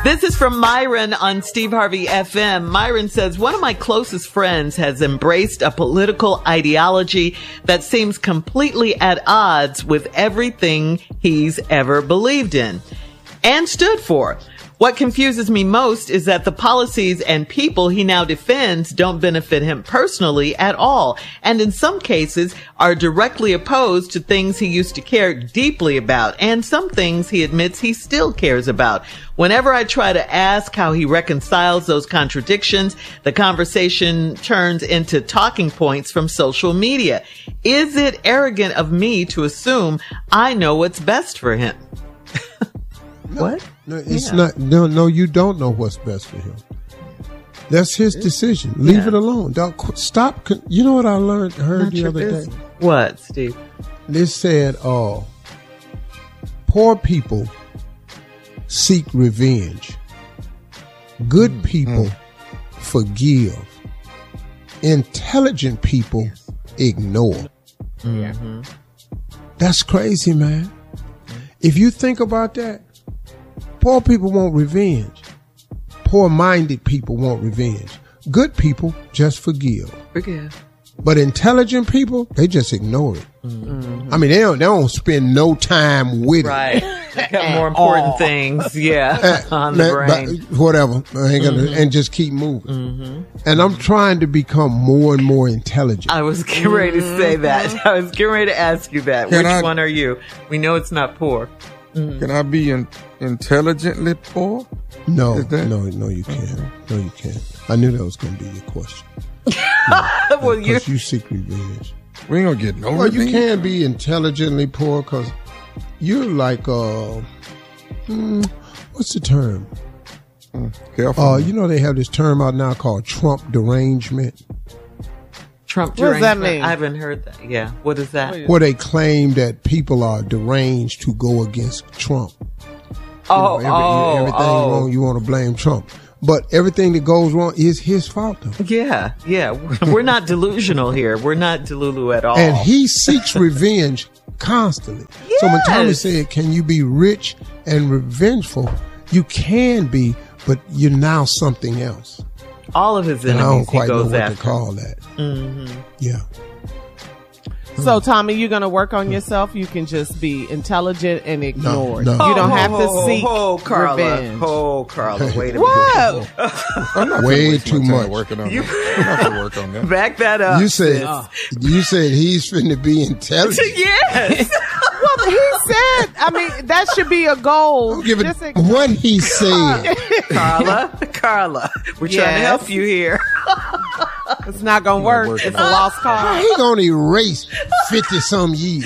This is from Myron on Steve Harvey FM. Myron says, one of my closest friends has embraced a political ideology that seems completely at odds with everything he's ever believed in and stood for. What confuses me most is that the policies and people he now defends don't benefit him personally at all, and in some cases are directly opposed to things he used to care deeply about, and some things he admits he still cares about. Whenever I try to ask how he reconciles those contradictions, the conversation turns into talking points from social media. Is it arrogant of me to assume I know what's best for him? What? No, it's not. No, you don't know what's best for him. That's his decision. Leave it alone. Don't stop. You know what I heard the other day? What, Steve? They said, poor people seek revenge. Good people forgive. Intelligent people ignore. Mm-hmm. That's crazy, man. If you think about that, poor people want revenge. Poor-minded people want revenge. Good people just forgive. But intelligent people, they just ignore it. Mm-hmm. I mean, they don't spend no time with it. They got more important things, on the brain. Whatever. And just keep moving. Mm-hmm. And I'm trying to become more and more intelligent. I was getting ready to say that. I was getting ready to ask you that. Which one are you? We know it's not poor. Mm-hmm. Can I be intelligently poor? No, you can't. No, you can't. I knew that was going to be your question. Well, because you seek revenge. We ain't going to get no revenge. You can be intelligently poor because you're like, what's the term? Careful. You know they have this term out now called Trump derangement. Trump derangement? What does that mean? I haven't heard that. Yeah. What is that? Where they claim that people are deranged to go against Trump. Everything wrong, you want to blame Trump. But everything that goes wrong is his fault, though. Yeah. We're not delusional here. We're not delulu at all. And he seeks revenge constantly. Yes. So when Tommy said, can you be rich and revengeful? You can be, but you're now something else. All of his enemies, I don't quite know what after. to call that. Mm-hmm. Yeah. So, Tommy, you're going to work on yourself. You can just be intelligent and ignore. No. You don't have to seek Carla. revenge. Carla, wait a minute. What? I'm not way too much. Working on that. I'm not gonna work on that. Back that up. You said he's finna be intelligent. Yes. Well, he said, I mean, that should be a goal. What he said. Carla, we're trying to help you here. It's not going to work. It's a lost cause. How he going to erase 50-some years?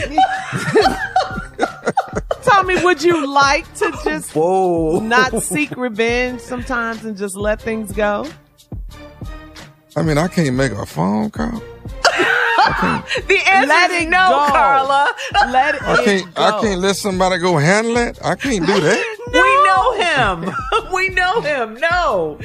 Tommy, would you like to just not seek revenge sometimes and just let things go? I mean, I can't make a phone call. The answer is no, go. Carla. Let it go. I can't let somebody go handle it. I can't do that. No. We know him. No.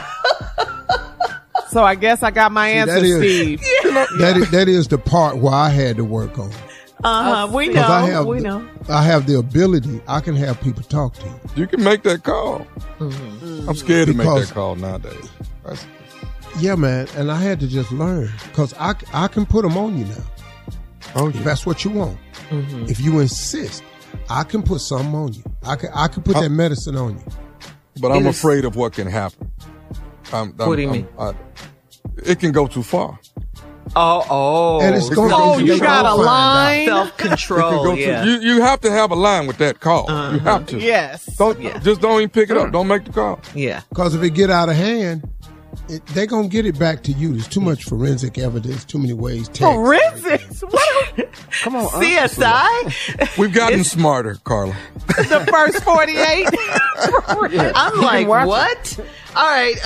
So I guess I got my answer, Steve. Yeah. That is the part where I had to work on. We know. I have the ability. I can have people talk to you. You can make that call. Mm-hmm. I'm scared to make that call nowadays. Yeah, man. And I had to just learn because I can put them on you now. Oh, yeah. If that's what you want. Mm-hmm. If you insist, I can put something on you. I can put that medicine on you. But I'm afraid of what can happen. What do you mean? It can go too far. And it's going you got a line? Self-control, You have to have a line with that call. You have to. Yes. Just don't even pick it up. Don't make the call. Yeah. Because if it get out of hand, they're going to get it back to you. There's too much forensic evidence, too many ways. Forensics? What? Come on. CSI? We've gotten smarter, Carla. The first 48? I'm like, what? All right.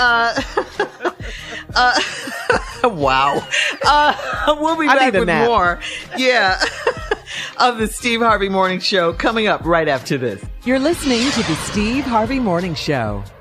Wow. We'll be back with more. Yeah. Of the Steve Harvey Morning Show coming up right after this. You're listening to the Steve Harvey Morning Show.